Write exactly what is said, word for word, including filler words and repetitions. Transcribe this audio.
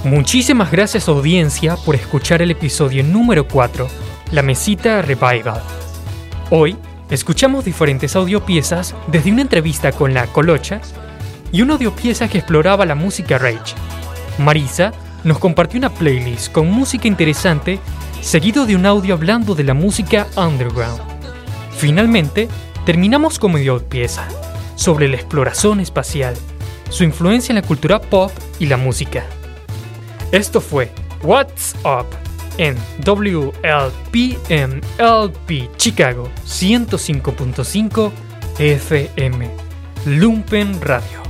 Muchísimas gracias audiencia por escuchar el episodio número cuatro, La Mesita Revival. Hoy escuchamos diferentes audiopiezas desde una entrevista con La Colocha y una audiopieza que exploraba la música rage. Marisa nos compartió una playlist con música interesante seguido de un audio hablando de la música underground. Finalmente, terminamos con mi audiopieza sobre la exploración espacial, su influencia en la cultura pop y la música. Esto fue What's Up en W L P M L P Chicago ciento cinco punto cinco F M Lumpen Radio.